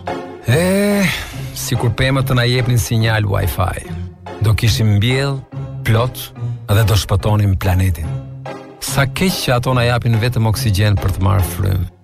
Si kur pemët të na jepnin sinjal Wi-Fi, do kishim mbjell, plot, edhe do shpëtonim planetin. Sa keq që ato na japin vetëm oksigjen për të marrë frymë.